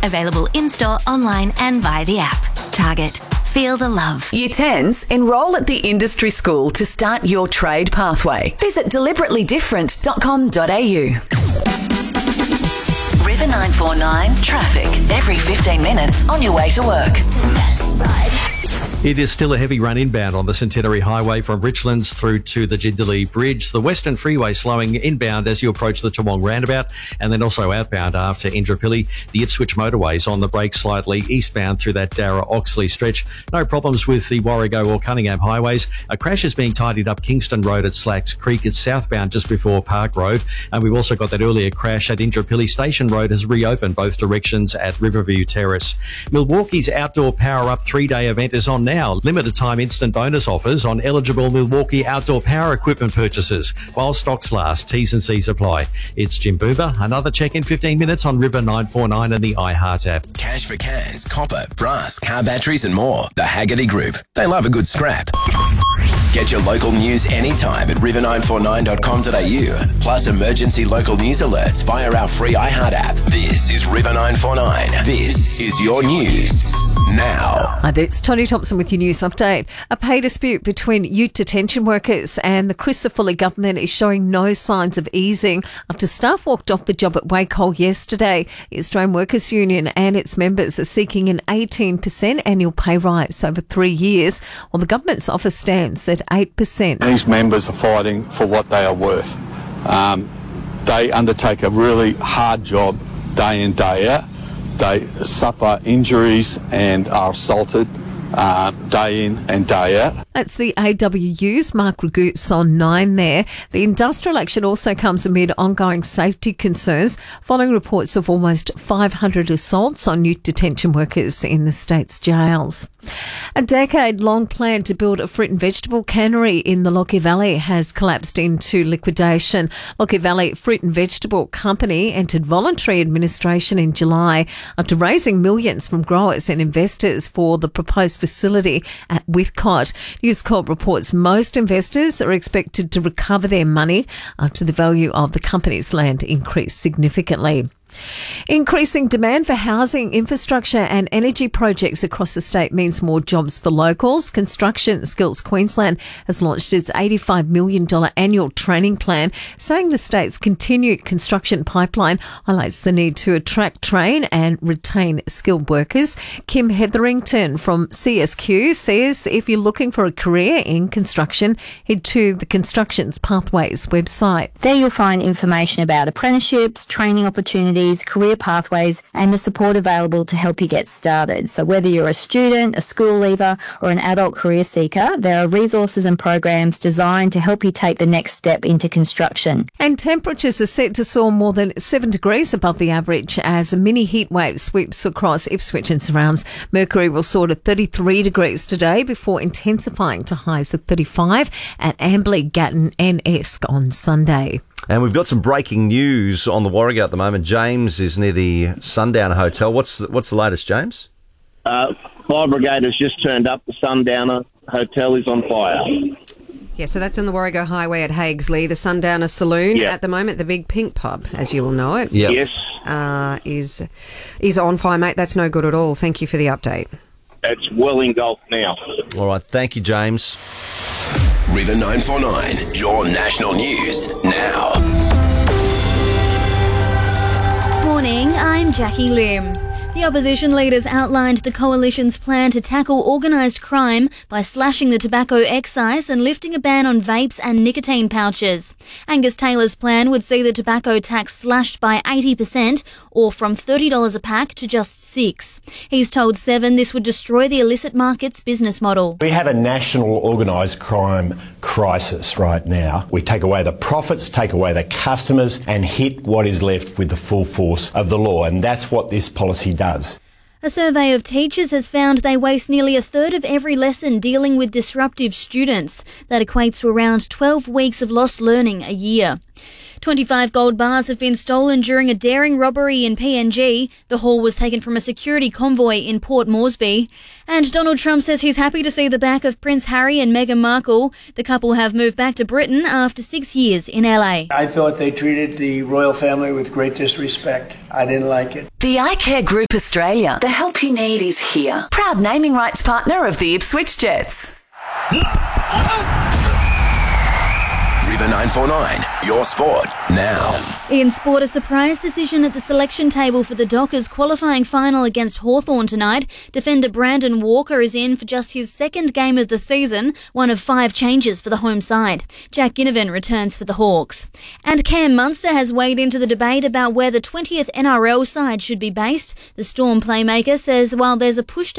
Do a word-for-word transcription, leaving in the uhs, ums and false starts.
Available in-store, online and via the app. Target. Feel the love. Year tens, enrol at the industry school to start your trade pathway. Visit deliberately different dot com dot a u. River nine four nine traffic. Every fifteen minutes on your way to work. It is still a heavy run inbound on the Centenary Highway from Richlands through to the Jindalee Bridge. The Western Freeway slowing inbound as you approach the Toowong roundabout, and then also outbound after Indooroopilly. The Ipswich motorways on the brake slightly eastbound through that Darra-Oxley stretch. No problems with the Warrego or Cunningham highways. A crash is being tidied up Kingston Road at Slacks Creek. It's southbound just before Park Road. And we've also got that earlier crash at Indooroopilly. Station Road has reopened both directions at Riverview Terrace. Milwaukee's outdoor power up three-day event is on now. Limited time instant bonus offers on eligible Milwaukee outdoor power equipment purchases while stocks last. T's and C's apply. It's Jim Boober. Another check in fifteen minutes on River nine four nine and the iHeart app. Cash for cans, copper, brass, car batteries and more. The Haggerty Group. They love a good scrap. Get your local news anytime at river nine four nine dot com dot a u. Plus emergency local news alerts via our free iHeart app. This is River nine four nine. This is your news now. Hi there, it's Tony Thompson with your news update. A pay dispute between youth detention workers and the Crisafulli government is showing no signs of easing after staff walked off the job at Wacol yesterday. The Australian Workers Union and its members are seeking an eighteen percent annual pay rise over three years, while the government's offer stands at eight percent. These members are fighting for what they are worth. Um, they undertake a really hard job day in, day out. They suffer injuries and are assaulted uh, day in and day out. That's the A W U's Mark Ragoots on nine there. The industrial action also comes amid ongoing safety concerns following reports of almost five hundred assaults on youth detention workers in the state's jails. A decade-long plan to build a fruit and vegetable cannery in the Lockyer Valley has collapsed into liquidation. Lockyer Valley Fruit and Vegetable Company entered voluntary administration in July after raising millions from growers and investors for the proposed facility at Withcott. News Corp reports most investors are expected to recover their money after the value of the company's land increased significantly. Increasing demand for housing, infrastructure and energy projects across the state means more jobs for locals. Construction Skills Queensland has launched its eighty-five million dollars annual training plan, saying the state's continued construction pipeline highlights the need to attract, train and retain skilled workers. Kim Hetherington from C S Q says if you're looking for a career in construction, head to the Constructions Pathways website. There you'll find information about apprenticeships, training opportunities, career pathways and the support available to help you get started. So whether you're a student, a school leaver or an adult career seeker, there are resources and programs designed to help you take the next step into construction. And temperatures are set to soar more than seven degrees above the average as a mini heat wave sweeps across Ipswich and surrounds. Mercury will soar to thirty-three degrees today before intensifying to highs of thirty-five at Amberley, Gatton and Esk on Sunday. And we've got some breaking news on the Warrego at the moment. James is near the Sundowner Hotel. What's the, what's the latest, James? Uh, fire brigade has just turned up. The Sundowner Hotel is on fire. Yeah, so that's on the Warrego Highway at Haigsley. The Sundowner Saloon Yep. at the moment, the big pink pub, as you will know it, Yep. Yes, uh, is is on fire, mate. That's no good at all. Thank you for the update. it's well engulfed now. All right, thank you, James. River nine four nine, your national news now. Morning, I'm Jackie Lim. The opposition leaders outlined the coalition's plan to tackle organised crime by slashing the tobacco excise and lifting a ban on vapes and nicotine pouches. Angus Taylor's plan would see the tobacco tax slashed by eighty percent, or from thirty dollars a pack to just six. He's told Seven this would destroy the illicit market's business model. We have a national organised crime crisis right now. We take away the profits, take away the customers and hit what is left with the full force of the law, and that's what this policy does. A survey of teachers has found they waste nearly a third of every lesson dealing with disruptive students. That equates to around twelve weeks of lost learning a year. twenty-five gold bars have been stolen during a daring robbery in P N G. The haul was taken from a security convoy in Port Moresby. And Donald Trump says he's happy to see the back of Prince Harry and Meghan Markle. The couple have moved back to Britain after six years in L A. I thought they treated the royal family with great disrespect. I didn't like it. The iCare Group Australia. The help you need is here. Proud naming rights partner of the Ipswich Jets. River nine four nine, your sport now. In sport, a surprise decision at the selection table for the Dockers qualifying final against Hawthorn tonight. Defender Brandon Walker is in for just his second game of the season, one of five changes for the home side. Jack Ginnivan returns for the Hawks. And Cam Munster has weighed into the debate about where the twentieth N R L side should be based. The Storm playmaker says while there's a push to